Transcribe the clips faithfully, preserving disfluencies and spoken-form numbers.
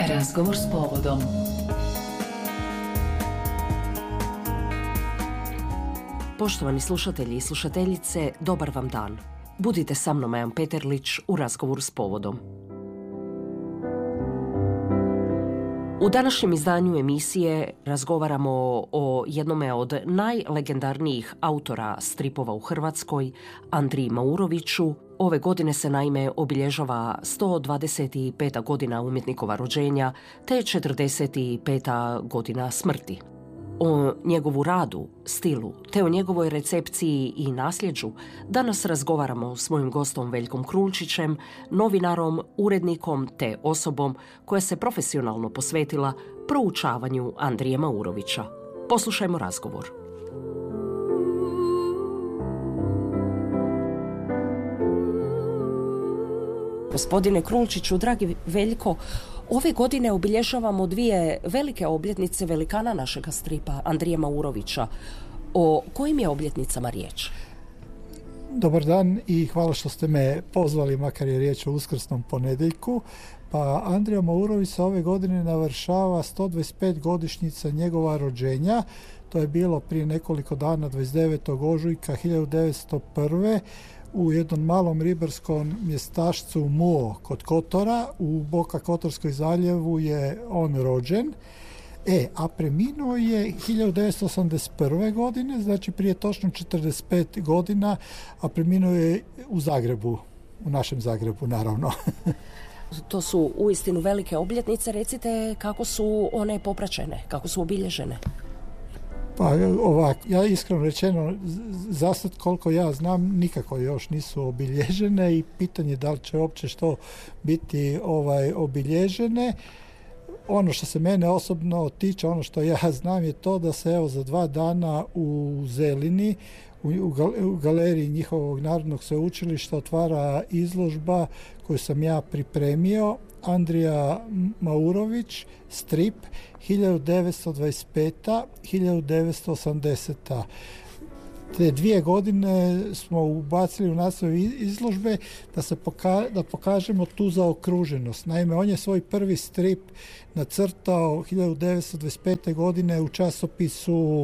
Razgovor s povodom. Poštovani slušatelji i slušateljice, dobar vam dan. Budite sa mnom, Majan Peterlić, u Razgovoru s povodom. U današnjem izdanju emisije razgovaramo o jednome od najlegendarnijih autora stripova u Hrvatskoj, Andriji Mauroviću. Ove godine se naime obilježava sto dvadeset peta godina umjetnikova rođenja te četrdeset peta godina smrti. O njegovu radu, stilu, te o njegovoj recepciji i nasljeđu danas razgovaramo s mojim gostom Veljkom Krunčićem, novinarom, urednikom te osobom koja se profesionalno posvetila proučavanju Andrije Maurovića. Poslušajmo razgovor. Gospodine Krunčiću, dragi Veljko, ove godine obilježavamo dvije velike obljetnice velikana našega stripa, Andrije Maurovića. O kojim je obljetnicama riječ? Dobar dan i hvala što ste me pozvali, makar je riječ o uskrsnom ponedjeljku. Pa Andrija Maurović se ove godine navršava sto dvadeset pet godišnjica njegova rođenja. To je bilo prije nekoliko dana, dvadeset devetog ožujka hiljadu devetsto prve. u jednom malom ribarskom mjestašcu Muo kod Kotora u Boka Kotorskoj zaljevu je on rođen. E, a preminuo je hiljadu devetsto osamdeset prve. godine, znači prije točno četrdeset pet godina, a preminuo je u Zagrebu, u našem Zagrebu naravno. To su uistinu velike obljetnice. Recite kako su one popraćene, kako su obilježene? Pa ovak, ja iskreno rečeno, za sad koliko ja znam, nikako još nisu obilježene i pitanje da li će uopće što biti ovaj obilježene. Ono što se mene osobno tiče, ono što ja znam je to da se evo za dva dana u Zelini, u, u galeriji njihovog narodnog sveučilišta otvara izložba koju sam ja pripremio, Andrija Maurović, strip hiljadu devetsto dvadeset peta do hiljadu devetsto osamdeseta. Te dvije godine smo ubacili u naslov izložbe da se poka- da pokažemo tu zaokruženost. Naime, on je svoj prvi strip nacrtao hiljadu devetsto dvadeset pete. godine u časopisu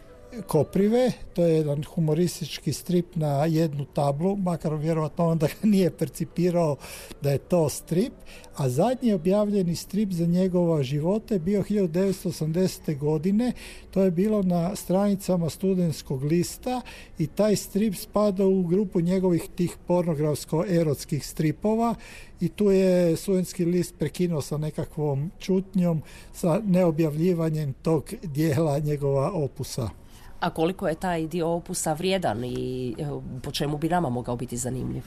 Koprive, to je jedan humoristički strip na jednu tablu, makar vjerojatno onda ga nije percipirao da je to strip, a zadnji objavljeni strip za njegova života je bio hiljadu devetsto osamdesete. godine, to je bilo na stranicama Studentskog lista i taj strip spada u grupu njegovih tih pornografsko-erotskih stripova i tu je Studentski list prekinuo sa nekakvom čutnjom, sa neobjavljivanjem tog dijela njegova opusa. A koliko je taj dio opusa vrijedan i po čemu bi nama mogao biti zanimljiv?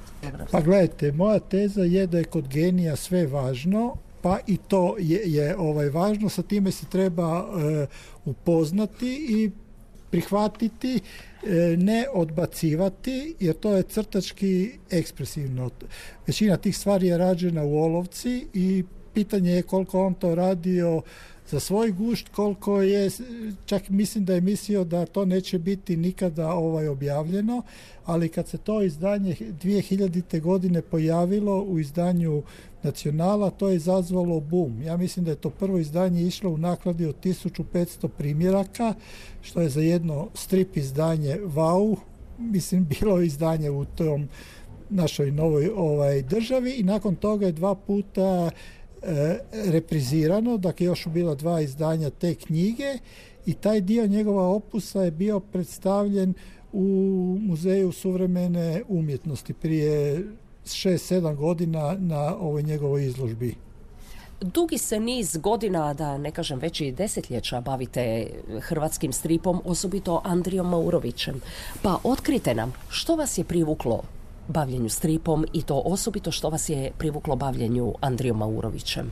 Pa gledajte, moja teza je da je kod genija sve važno, pa i to je, je ovaj važno, sa time se treba e, upoznati i prihvatiti, e, ne odbacivati, jer to je crtački ekspresivno. Većina tih stvari je rađena u olovci i pitanje je koliko on to radio za svoj gušt, koliko je, čak mislim da je mislio da to neće biti nikada ovaj objavljeno, ali kad se to izdanje dvije hiljadite. godine pojavilo u izdanju Nacionala, to je izazvalo bum. Ja mislim da je to prvo izdanje išlo u nakladi od tisuću petsto primjeraka, što je za jedno strip izdanje wow, mislim bilo izdanje u tom našoj novoj ovaj državi i nakon toga je dva puta E, reprizirano, dakle još su bila dva izdanja te knjige i taj dio njegova opusa je bio predstavljen u Muzeju suvremene umjetnosti prije šest sedam godina na ovoj njegovoj izložbi. Dugi se niz godina, da ne kažem već i desetljeća, bavite hrvatskim stripom, osobito Andrijom Maurovićem. Pa otkrite nam, što vas je privuklo bavljenju stripom i to osobito što vas je privuklo bavljenju Andrijom Maurovićem?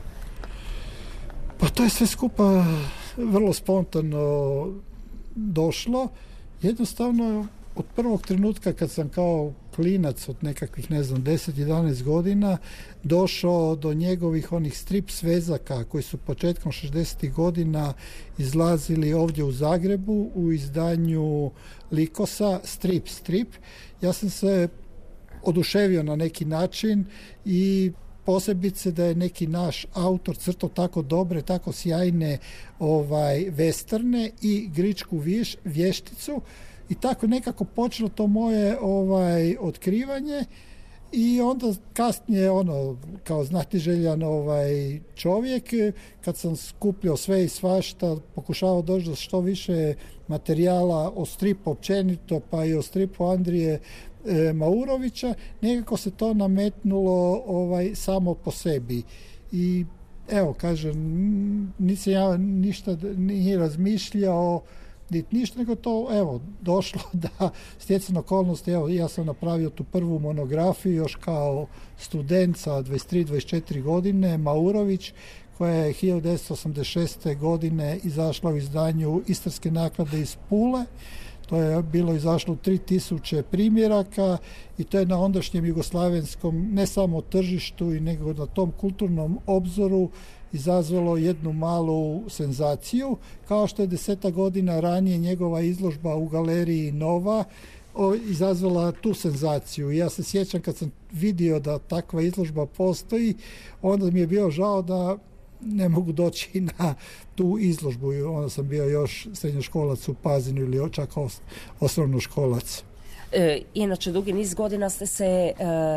Pa to je sve skupa vrlo spontano došlo. Jednostavno od prvog trenutka kad sam kao klinac od nekakvih, ne znam, deset jedanaest godina došao do njegovih onih strip svezaka koji su početkom šezdesetih godina izlazili ovdje u Zagrebu u izdanju Likosa, strip strip. Ja sam se oduševio na neki način i posebice da je neki naš autor crtao tako dobre, tako sjajne ovaj, westerne i Gričku viš, vješticu i tako nekako počelo to moje ovaj, otkrivanje. I onda kasnije, ono, kao znatiželjan ovaj čovjek, kad sam skupljao sve i svašta, pokušavao doći do što više materijala o stripu općenito, pa i o stripu Andrije e, Maurovića, nekako se to nametnulo ovaj samo po sebi. I evo, kažem, nisam ja ništa nije razmišljao, niti ništa, nego to, evo, došlo da stjecam okolnosti, evo, ja sam napravio tu prvu monografiju još kao student sa dvadeset tri dvadeset četiri godine, Maurović, koja je hiljadu devetsto osamdeset šeste. godine izašla u izdanju Istarske naklade iz Pule. To je bilo izašlo tri tisuće primjeraka i to je na ondašnjem jugoslavenskom ne samo tržištu, nego na tom kulturnom obzoru izazvalo jednu malu senzaciju, kao što je deseta godina ranije njegova izložba u galeriji Nova o, izazvala tu senzaciju. Ja se sjećam kad sam vidio da takva izložba postoji, onda mi je bio žao da ne mogu doći na tu izložbu. Onda sam bio još srednjoškolac u Pazinu ili čak os, osnovnoškolac. E, inače, dugi niz godina ste se e,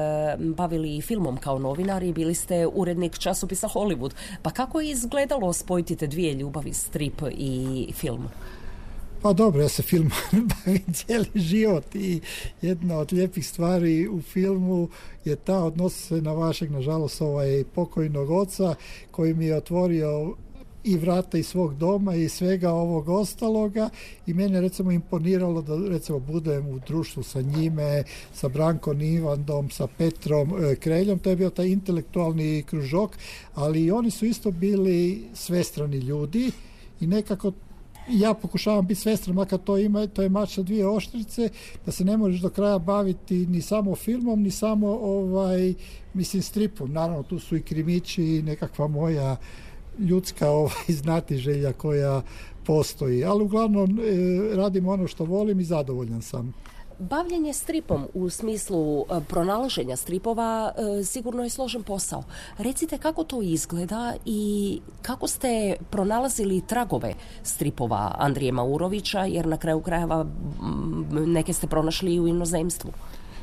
bavili filmom kao novinar i bili ste urednik časopisa Hollywood. Pa kako je izgledalo spojiti te dvije ljubavi, strip i film? Pa dobro, ja se film bavim cijeli život i jedna od lijepih stvari u filmu je ta, odnosi se na vašeg, nažalost, ovaj pokojnog oca koji mi je otvorio i vrata iz svog doma i svega ovog ostaloga i mene recimo imponiralo da recimo budem u društvu sa njime, sa Brankom Ivandom, sa Petrom e, Kreljom, to je bio taj intelektualni kružok, ali i oni su isto bili svestrani ljudi i nekako ja pokušavam biti svestran, makar to ima, to je mač sa dvije oštrice, da se ne možeš do kraja baviti ni samo filmom, ni samo ovaj, mislim, stripom. Naravno, tu su i krimići i nekakva moja ljudska ovaj, znatiželja koja postoji. Ali uglavnom e, radim ono što volim i zadovoljan sam. Bavljenje stripom u smislu e, pronalaženja stripova e, sigurno je složen posao. Recite kako to izgleda i kako ste pronalazili tragove stripova Andrije Maurovića, jer na kraju krajeva m, neke ste pronašli i u inozemstvu.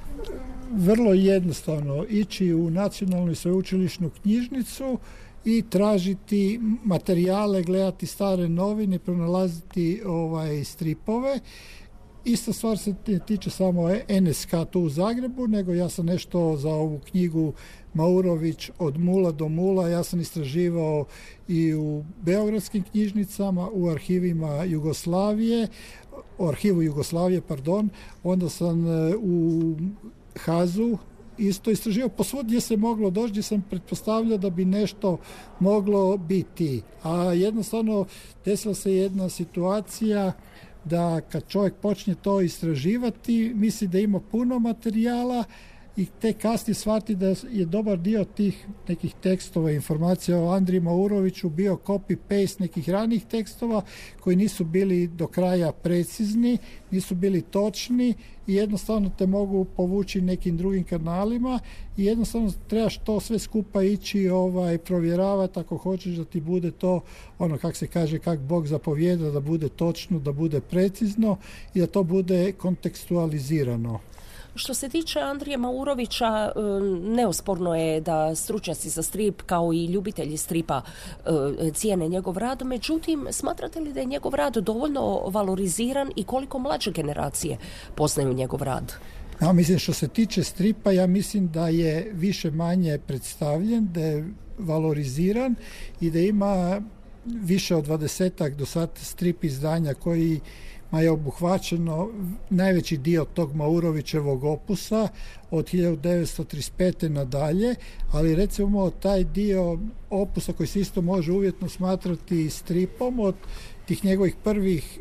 Vrlo jednostavno ići u Nacionalnu sveučilišnu knjižnicu i tražiti materijale, gledati stare novine, pronalaziti ovaj, stripove. Ista stvar se tiče samo N S K tu u Zagrebu, nego ja sam nešto za ovu knjigu Maurović od mula do mula, ja sam istraživao i u beogradskim knjižnicama, u arhivima Jugoslavije, u arhivu Jugoslavije, pardon, onda sam u Hazu isto istraživao posvud gdje se moglo doći, gdje sam pretpostavljao da bi nešto moglo biti. A jednostavno desila se jedna situacija da kad čovjek počne to istraživati, misli da ima puno materijala i te kasnije shvati da je dobar dio tih nekih tekstova, informacija o Andriji Mauroviću bio copy-paste nekih ranijih tekstova koji nisu bili do kraja precizni, nisu bili točni i jednostavno te mogu povući nekim drugim kanalima i jednostavno trebaš to sve skupa ići ovaj, provjeravati ako hoćeš da ti bude to, ono kak se kaže, kak Bog zapovijeda, da bude točno, da bude precizno i da to bude kontekstualizirano. Što se tiče Andrije Maurovića, neosporno je da stručnjaci za strip kao i ljubitelji stripa cijene njegov rad, međutim, smatrate li da je njegov rad dovoljno valoriziran i koliko mlađe generacije poznaju njegov rad? Ja mislim što se tiče stripa, ja mislim da je više manje predstavljen, da je valoriziran i da ima više od dvadesetak do sad strip izdanja koji ma je obuhvaćeno najveći dio tog Maurovićevog opusa od hiljadu devetsto trideset pete nadalje, ali recimo taj dio opusa koji se isto može uvjetno smatrati stripom od tih njegovih prvih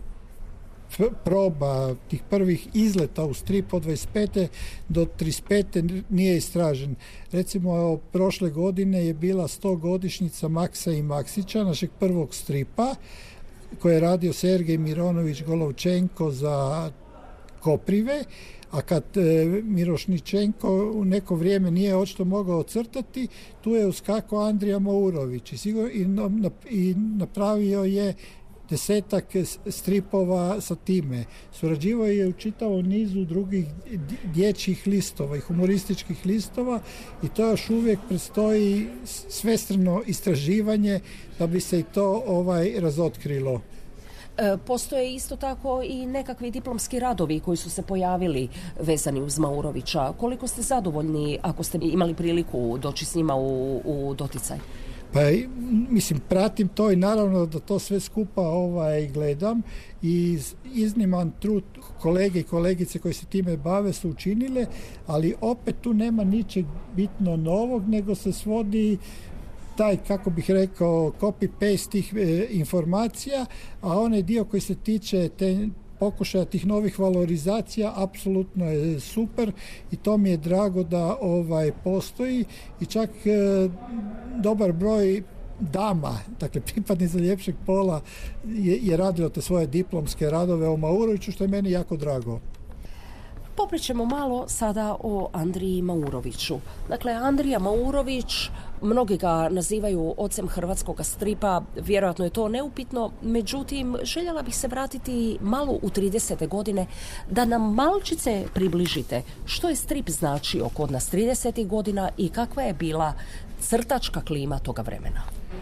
proba, tih prvih izleta u strip od dvadeset pete do trideset pete nije istražen. Recimo, prošle godine je bila sto godišnjica Maksa i Maksića, našeg prvog stripa, koje je radio Sergej Mironović Golovčenko za Koprive, A kad e, Mirošničenko u neko vrijeme nije očito mogao crtati, tu je uskakao Andrija Maurović i, sigur, i, na, i napravio je desetak stripova sa time. Surađivao je u čitavom nizu drugih dječjih listova i humorističkih listova i to još uvijek predstoji svestrano istraživanje da bi se i to ovaj razotkrilo. Postoje isto tako i nekakvi diplomski radovi koji su se pojavili vezani uz Maurovića. Koliko ste zadovoljni ako ste imali priliku doći s njima u, u doticaj? Pa, mislim, pratim to i naravno da to sve skupa ovaj, gledam i izniman trud kolege i kolegice koji se time bave su učinile, ali opet tu nema ničeg bitno novog, nego se svodi taj, kako bih rekao, copy-paste tih e, informacija, a onaj dio koji se tiče te pokušaja tih novih valorizacija apsolutno je super i to mi je drago da ovaj postoji i čak e, dobar broj dama, dakle pripadnica ljepšeg pola je, je radilo te svoje diplomske radove o Mauroviću, što je meni jako drago. Popričamo malo sada o Andriji Mauroviću. Dakle, Andrija Maurović, mnogi ga nazivaju ocem hrvatskog stripa, vjerojatno je to neupitno, međutim, željela bih se vratiti malo u tridesete godine, da nam malčice približite što je strip značio kod nas tridesetih godina i kakva je bila crtačka klima toga vremena.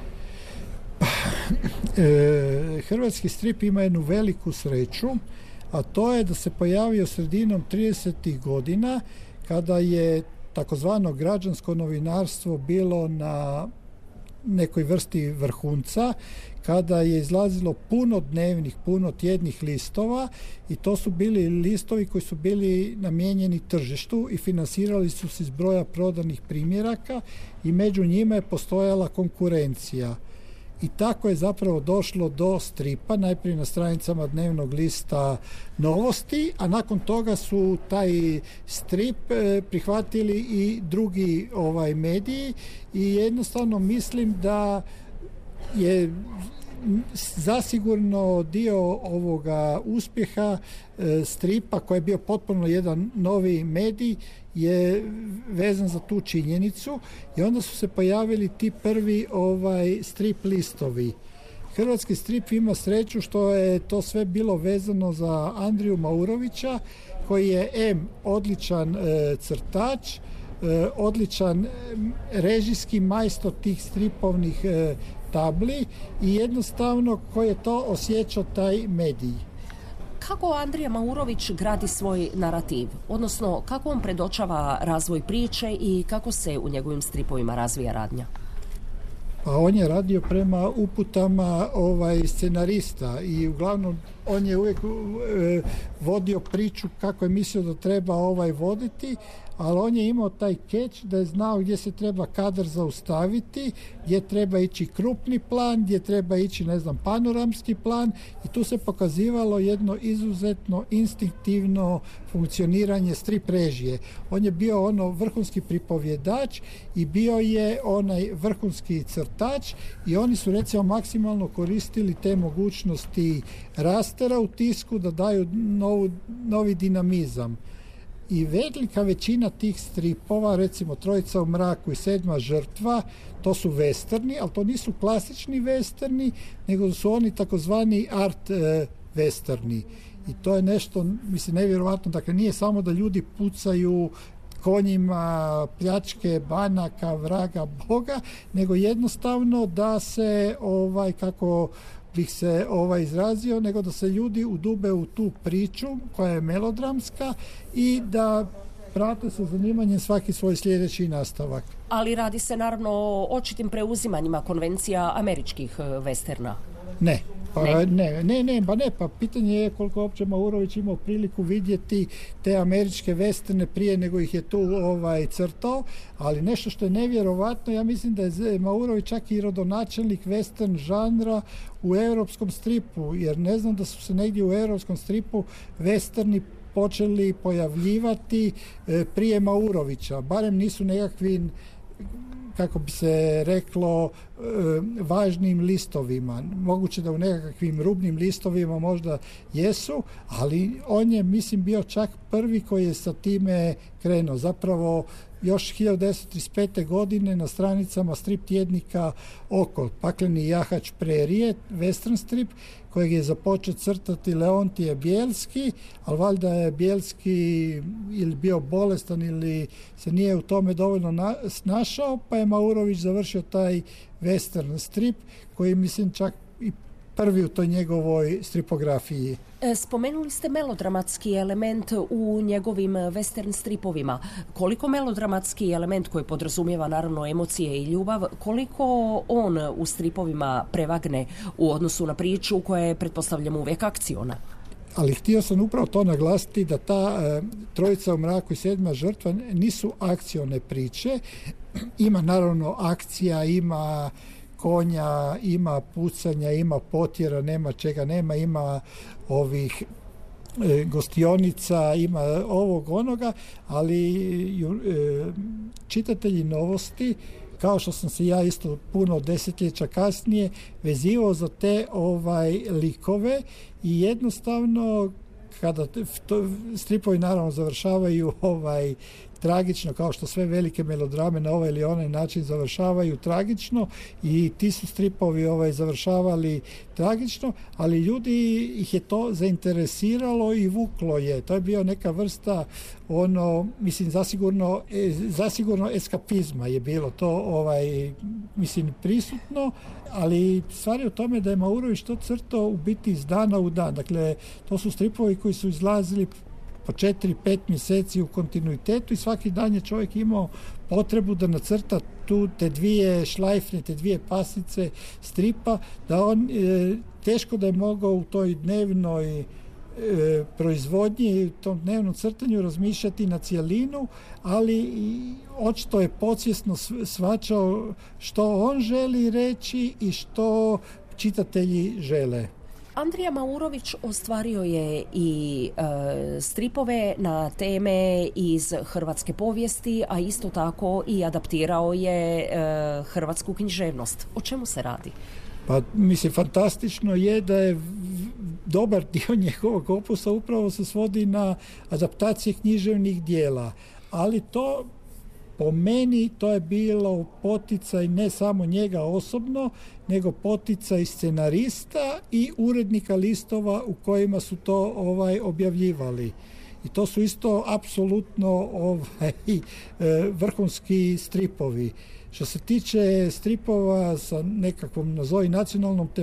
E, hrvatski strip ima jednu veliku sreću, a to je da se pojavio sredinom tridesetih godina kada je takozvano građansko novinarstvo bilo na nekoj vrsti vrhunca, kada je izlazilo puno dnevnih, puno tjednih listova i to su bili listovi koji su bili namijenjeni tržištu i finansirali su se iz broja prodanih primjeraka i među njima je postojala konkurencija. I tako je zapravo došlo do stripa, najprije na stranicama dnevnog lista Novosti, a nakon toga su taj strip prihvatili i drugi ovaj mediji i jednostavno mislim da je zasigurno dio ovoga uspjeha stripa, koji je bio potpuno jedan novi medij, je vezan za tu činjenicu i onda su se pojavili ti prvi ovaj strip listovi. Hrvatski strip ima sreću što je to sve bilo vezano za Andriju Maurovića, koji je em odličan e, crtač, e, odličan režijski majstor tih stripovnih e, tabli i jednostavno koji je to osjećao taj medij. Kako Andrija Maurović gradi svoj narativ, odnosno kako on predočava razvoj priče i kako se u njegovim stripovima razvija radnja? Pa on je radio prema uputama ovaj scenarista i uglavnom on je uvijek e, vodio priču kako je mislio da treba ovaj voditi, ali on je imao taj catch da je znao gdje se treba kadar zaustaviti, gdje treba ići krupni plan, gdje treba ići, ne znam, panoramski plan i tu se pokazivalo jedno izuzetno instinktivno funkcioniranje strip režije. On je bio ono vrhunski pripovjedač i bio je onaj vrhunski crtač i oni su recimo maksimalno koristili te mogućnosti rastera u tisku da daju novu, novi dinamizam. I velika većina tih stripova, recimo Trojica u mraku i Sedma žrtva, to su westerni, ali to nisu klasični westerni, nego su oni takozvani art e, westerni. I to je nešto, mislim, nevjerovatno. Dakle, nije samo da ljudi pucaju konjima, pljačke, banaka, vraga, boga, nego jednostavno da se, ovaj, kako bih se ovaj izrazio, nego da se ljudi udube u tu priču koja je melodramska i da prate sa zanimanjem svaki svoj sljedeći nastavak. Ali radi se naravno o očitim preuzimanjima konvencija američkih westerna. Ne. Pa ne, ne, ne, ne, pa ne, pa pitanje je koliko uopće Maurović imao priliku vidjeti te američke westerne prije nego ih je tu ovaj crtao, ali nešto što je nevjerovatno, ja mislim da je Maurović čak i rodonačelnik western žanra u europskom stripu, jer ne znam da su se negdje u europskom stripu westerni počeli pojavljivati e, prije Maurovića, barem nisu nekakvi kako bi se reklo, važnim listovima. Moguće da u nekakvim rubnim listovima možda jesu, ali on je, mislim, bio čak prvi koji je sa time krenuo. Zapravo još hiljadu devetsto trideset pete. godine na stranicama strip tjednika Oko, Pakleni jahač prerije, western strip, kojeg je započeo crtati Leontije Bijelski, ali valjda je Bijelski ili bio bolestan ili se nije u tome dovoljno na, snašao, pa je Maurović završio taj western strip, koji mislim čak i prvi u toj njegovoj stripografiji. Spomenuli ste melodramatski element u njegovim western stripovima. Koliko melodramatski element koji podrazumijeva naravno emocije i ljubav, koliko on u stripovima prevagne u odnosu na priču koja je, pretpostavljam, uvijek akciona? Ali htio sam upravo to naglasiti da ta e, Trojica u mraku i Sedma žrtva nisu akcione priče. Ima naravno akcija, ima konja, ima pucanja, ima potjera, nema čega nema, ima ovih e, gostionica, ima ovog onoga, ali e, čitatelji Novosti, kao što sam se ja isto puno desetljeća kasnije vezivao za te ovaj likove i jednostavno kada to, stripovi naravno završavaju ovaj tragično, kao što sve velike melodrame na ovaj ili onaj način završavaju tragično, i ti su stripovi ovaj završavali tragično, ali ljudi ih je to zainteresiralo i vuklo je. To je bio neka vrsta ono, mislim, zasigurno, zasigurno eskapizma je bilo to, ovaj, mislim, prisutno, ali stvar je u tome da je Maurović to crtao u biti iz dana u dan. Dakle, to su stripovi koji su izlazili po četiri, pet mjeseci u kontinuitetu i svaki dan je čovjek imao potrebu da nacrta tu te dvije šlajfne, te dvije pasice stripa, da on e, teško da je mogao u toj dnevnoj e, proizvodnji, u tom dnevnom crtanju razmišljati na cjelinu, ali i očito je podsvjesno shvaćao što on želi reći i što čitatelji žele. Andrija Maurović ostvario je i e, stripove na teme iz hrvatske povijesti, a isto tako i adaptirao je e, hrvatsku književnost. O čemu se radi? Pa mislim, fantastično je da je dobar dio njegovog opusa upravo se svodi na adaptacije književnih dijela, ali to po meni to je bilo poticaj ne samo njega osobno, nego poticaj scenarista i urednika listova u kojima su to ovaj objavljivali. I to su isto apsolutno ovaj, vrhunski stripovi. Što se tiče stripova sa nekakvom nazovi nacionalnom